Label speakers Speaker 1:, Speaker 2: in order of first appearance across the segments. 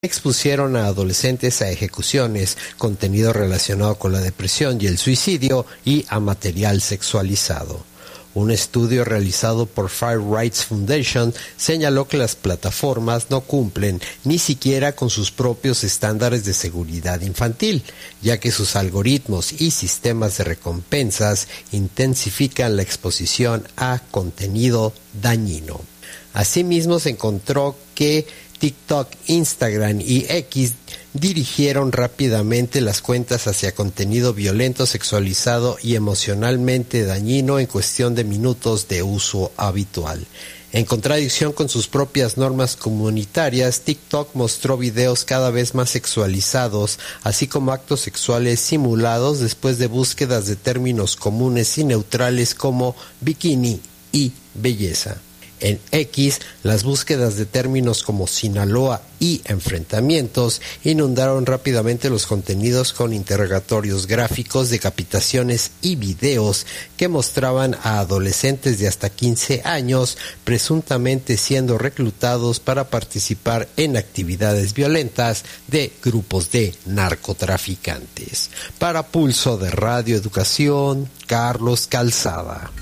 Speaker 1: expusieron a adolescentes a ejecuciones, contenido relacionado con la depresión y el suicidio y a material sexualizado. Un estudio realizado por Fire Rights Foundation señaló que las plataformas no cumplen ni siquiera con sus propios estándares de seguridad infantil, ya que sus algoritmos y sistemas de recompensas intensifican la exposición a contenido dañino. Asimismo, se encontró que TikTok, Instagram y X dirigieron rápidamente las cuentas hacia contenido violento, sexualizado y emocionalmente dañino en cuestión de minutos de uso habitual. En contradicción con sus propias normas comunitarias, TikTok mostró videos cada vez más sexualizados, así como actos sexuales simulados después de búsquedas de términos comunes y neutrales como bikini y belleza. En X, las búsquedas de términos como Sinaloa y enfrentamientos inundaron rápidamente los contenidos con interrogatorios gráficos, decapitaciones y videos que mostraban a adolescentes de hasta 15 años presuntamente siendo reclutados para participar en actividades violentas de grupos de narcotraficantes. Para Pulso de Radio Educación, Carlos Calzada.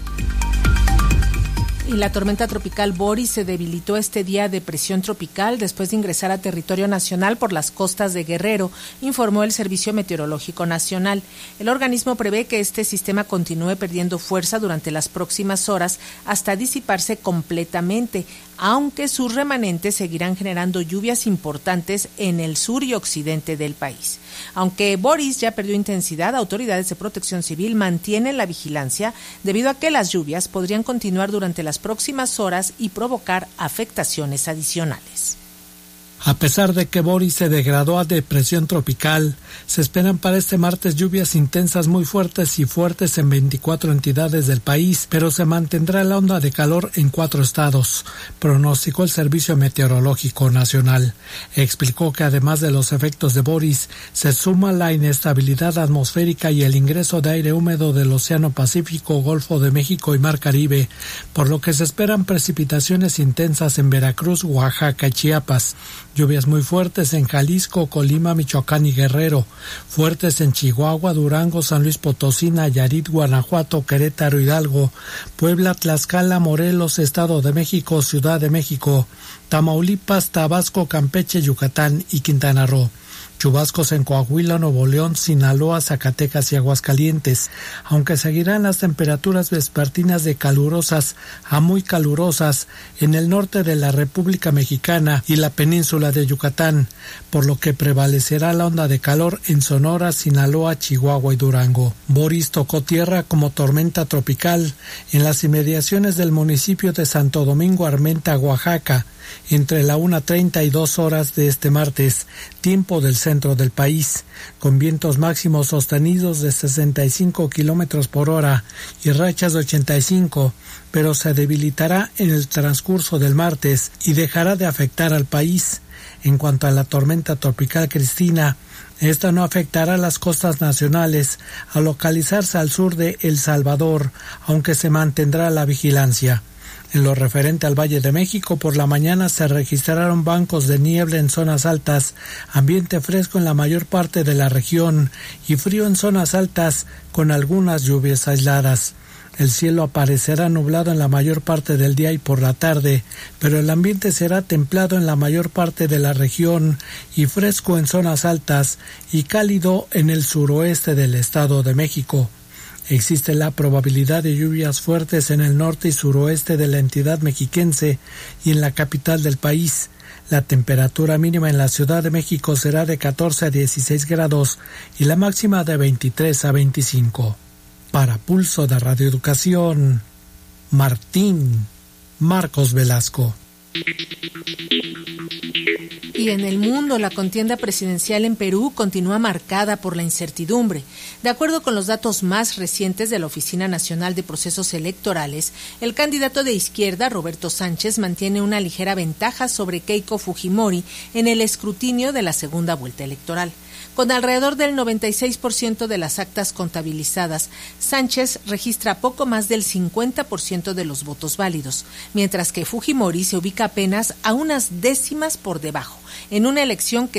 Speaker 2: Y la tormenta tropical Boris se debilitó este día de presión tropical después de ingresar a territorio nacional por las costas de Guerrero, informó el Servicio Meteorológico Nacional. El organismo prevé que este sistema continúe perdiendo fuerza durante las próximas horas hasta disiparse completamente, aunque sus remanentes seguirán generando lluvias importantes en el sur y occidente del país. Aunque Boris ya perdió intensidad, autoridades de protección civil mantienen la vigilancia debido a que las lluvias podrían continuar durante las próximas horas y provocar afectaciones adicionales.
Speaker 3: A pesar de que Boris se degradó a depresión tropical, se esperan para este martes lluvias intensas muy fuertes y fuertes en 24 entidades del país, pero se mantendrá la onda de calor en 4 estados, pronosticó el Servicio Meteorológico Nacional. Explicó que además de los efectos de Boris, se suma la inestabilidad atmosférica y el ingreso de aire húmedo del Océano Pacífico, Golfo de México y Mar Caribe, por lo que se esperan precipitaciones intensas en Veracruz, Oaxaca y Chiapas. Lluvias muy fuertes en Jalisco, Colima, Michoacán y Guerrero, fuertes en Chihuahua, Durango, San Luis Potosí, Nayarit, Guanajuato, Querétaro, Hidalgo, Puebla, Tlaxcala, Morelos, Estado de México, Ciudad de México, Tamaulipas, Tabasco, Campeche, Yucatán y Quintana Roo. Chubascos en Coahuila, Nuevo León, Sinaloa, Zacatecas y Aguascalientes, aunque seguirán las temperaturas vespertinas de calurosas a muy calurosas en el norte de la República Mexicana y la península de Yucatán, por lo que prevalecerá la onda de calor en Sonora, Sinaloa, Chihuahua y Durango. Boris tocó tierra como tormenta tropical en las inmediaciones del municipio de Santo Domingo Armenta, Oaxaca, entre la 1:30 y 2 horas de este martes, tiempo del centro del país, con vientos máximos sostenidos de 65 kilómetros por hora y rachas de 85, pero se debilitará en el transcurso del martes y dejará de afectar al país. En cuanto a la tormenta tropical Cristina, esta no afectará las costas nacionales al localizarse al sur de El Salvador, aunque se mantendrá la vigilancia. En lo referente al Valle de México, por la mañana se registraron bancos de niebla en zonas altas, ambiente fresco en la mayor parte de la región y frío en zonas altas con algunas lluvias aisladas. El cielo aparecerá nublado en la mayor parte del día y por la tarde, pero el ambiente será templado en la mayor parte de la región y fresco en zonas altas y cálido en el suroeste del Estado de México. Existe la probabilidad de lluvias fuertes en el norte y suroeste de la entidad mexiquense y en la capital del país. La temperatura mínima en la Ciudad de México será de 14 a 16 grados y la máxima de 23 a 25. Para Pulso de Radio Educación, Marcos Velasco.
Speaker 2: Y en el mundo, la contienda presidencial en Perú continúa marcada por la incertidumbre. De acuerdo con los datos más recientes de la Oficina Nacional de Procesos Electorales, el candidato de izquierda, Roberto Sánchez, mantiene una ligera ventaja sobre Keiko Fujimori en el escrutinio de la segunda vuelta electoral. Con alrededor del 96% de las actas contabilizadas, Sánchez registra poco más del 50% de los votos válidos, mientras que Fujimori se ubica apenas a unas décimas por debajo, en una elección que